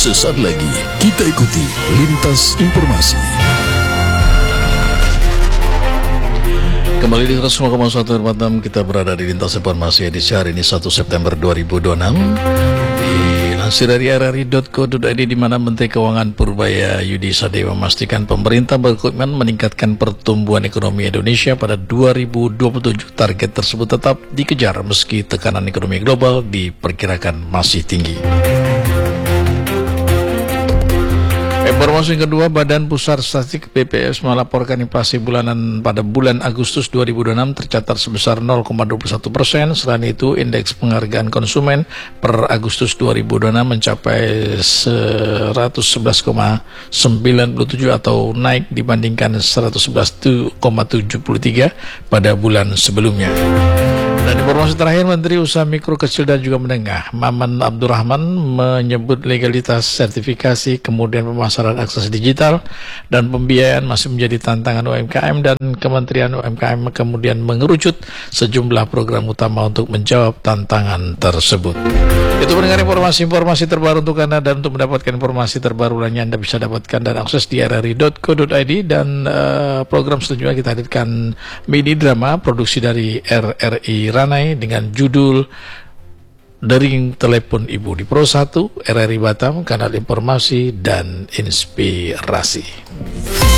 Sesaat lagi kita ikuti Lintas Informasi. Kembali di 101,1 Batam, kita berada di Lintas Informasi edisi hari ini 1 September 2026. Dilansir dari rri.co.id, di mana Menteri Keuangan Purbaya Yudi Sadewa memastikan pemerintah berkomitmen meningkatkan pertumbuhan ekonomi Indonesia pada 2027. Target tersebut tetap dikejar meski tekanan ekonomi global diperkirakan masih tinggi. Informasi kedua, Badan Pusat Statistik BPS melaporkan inflasi bulanan pada bulan Agustus 2026 tercatat sebesar 0,21%. Selain itu, indeks penghargaan konsumen per Agustus 2026 mencapai 111,97 atau naik dibandingkan 111,73 pada bulan sebelumnya. Dan informasi terakhir, Menteri Usaha Mikro, Kecil dan juga Menengah Maman Abdurrahman menyebut legalitas sertifikasi, kemudian pemasaran akses digital dan pembiayaan masih menjadi tantangan UMKM, dan Kementerian UMKM kemudian mengerucut sejumlah program utama untuk menjawab tantangan tersebut. Itu mendengar informasi terbaru untuk Anda, dan untuk mendapatkan informasi terbaru lainnya Anda bisa dapatkan dan akses di rri.co.id, dan program selanjutnya kita hadirkan mini drama produksi dari RRI Ranai dengan judul Dering Telepon Ibu di Pro 1 RRI Batam, kanal informasi dan inspirasi.